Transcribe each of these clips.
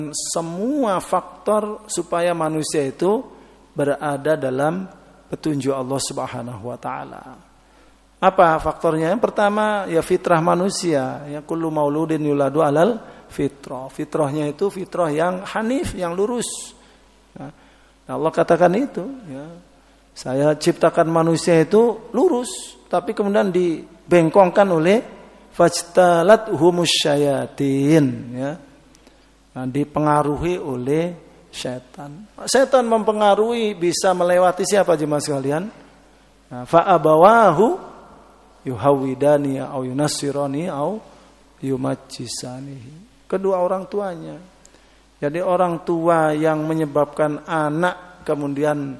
semua faktor supaya manusia itu berada dalam petunjuk Allah Subhanahu wa taala. Apa faktornya? Yang pertama ya fitrah manusia, ya kullu mauludin yuladu alal fitrah. Fitrahnya itu fitrah yang hanif, yang lurus. Nah, Allah katakan itu, ya. Saya ciptakan manusia itu lurus, tapi kemudian dibengkongkan oleh fajtalat humus syayatin, ya. Nah, dipengaruhi oleh setan. Setan mempengaruhi bisa melewati siapa jemaah sekalian? Nah, fa abawahu yuhawidani au yunassirani au yumajjisani. Kedua orang tuanya. Jadi orang tua yang menyebabkan anak kemudian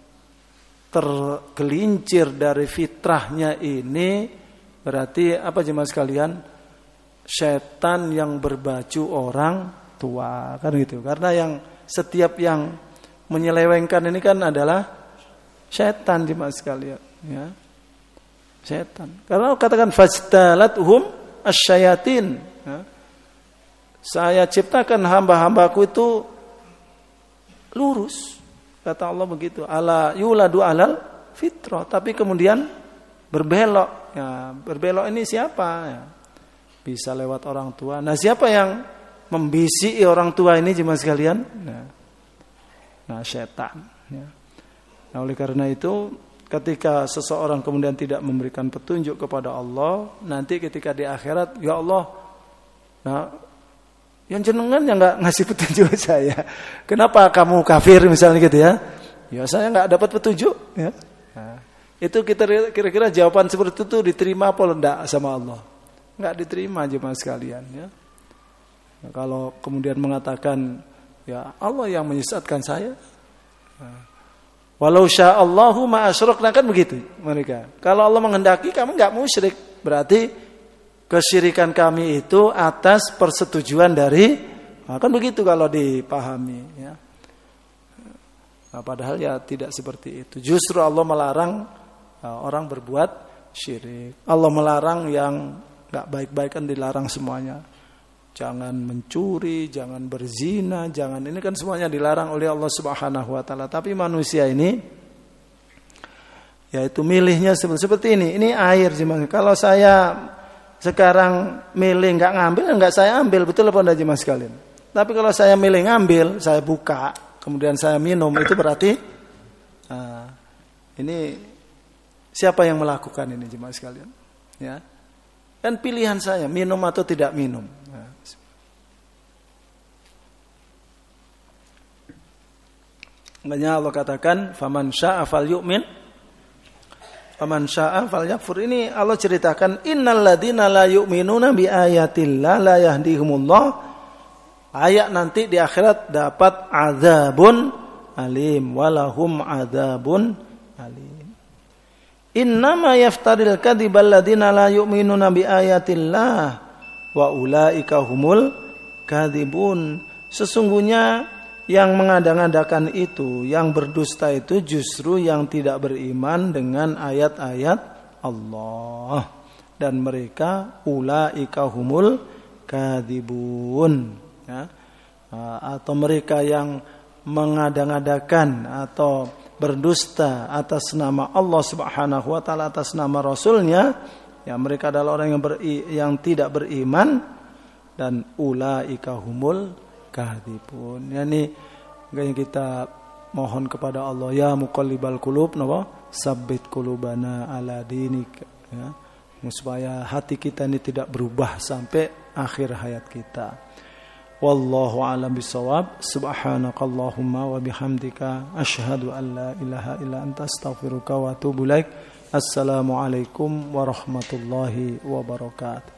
tergelincir dari fitrahnya ini berarti apa jemaah sekalian? Setan yang berbaju orang tua, kan gitu. Karena yang setiap yang menyelewengkan ini kan adalah setan jemaah sekalian, ya. Setan. Karena katakan fajtalathum asyayatin, ya. Saya ciptakan hamba-hambaku itu lurus. Kata Allah begitu. Ala yuladu alal fitrah. Tapi kemudian berbelok. Ya, berbelok ini siapa? Ya. Bisa lewat orang tua. Nah, siapa yang membisiki orang tua ini jemaah sekalian? Nah, setan. Ya. Nah, oleh karena itu, ketika seseorang kemudian tidak memberikan petunjuk kepada Allah, nanti ketika di akhirat, ya Allah, nah, yang jenengan yang nggak ngasih petunjuk saya, kenapa kamu kafir misalnya gitu ya? Ya saya nggak dapat petunjuk. Ya. Nah, itu kita kira-kira jawaban seperti itu diterima apa enggak sama Allah? Nggak diterima jemaah sekalian. Ya. Nah, kalau kemudian mengatakan ya Allah yang menyesatkan saya, nah, walau sya'allahu ma asyrakna, kan begitu mereka. Kalau Allah menghendaki kamu nggak musyrik, berarti kesyirikan kami itu atas persetujuan dari, nah kan begitu kalau dipahami, ya. Nah, padahal ya tidak seperti itu. Justru Allah melarang orang berbuat syirik. Allah melarang yang nggak baik-baik, kan dilarang semuanya. Jangan mencuri, jangan berzina, jangan, ini kan semuanya dilarang oleh Allah Subhanahu wa taala. Tapi manusia ini yaitu milihnya seperti ini. Ini air jemaah. Kalau saya sekarang milih nggak ngambil, nggak saya ambil, betul apa enggak jemaah sekalian? Tapi kalau saya milih ngambil, saya buka, kemudian saya minum, itu berarti ini siapa yang melakukan ini jemaah sekalian? Ya, kan pilihan saya minum atau tidak minum. Nah, makanya Allah katakan, faman syaa'a falyu'min faman syaa'a falyakfur. Ini Allah ceritakan innal ladzina la yu'minuna bi ayatillah la yahdihumullah. Ayat nanti di akhirat dapat azabun alim, walahum azabun alim. Innama yaftaril kadzibal ladzina la yu'minuna bi ayatillah wa ulaika humul kadzibun. Sesungguhnya yang mengada-ngadakan itu, yang berdusta itu justru yang tidak beriman dengan ayat-ayat Allah. Dan mereka ulaika humul kadzibun, ya. Atau mereka yang mengada-ngadakan atau berdusta atas nama Allah Subhanahu wa taala, atas nama Rasulnya, ya mereka adalah orang yang tidak beriman. Dan ulaika humul kadhibun. Yani kita mohon kepada Allah, ya muqallibal qulub, napa? Sabbit qulubana ala dinik, ya. Supaya hati kita ini tidak berubah sampai akhir hayat kita. Wallahu a'lam bissawab. Subhanakallahumma wa bihamdika asyhadu an la ilaha illa anta astaghfiruka wa atubu ilaik. Assalamualaikum warahmatullahi wabarakatuh.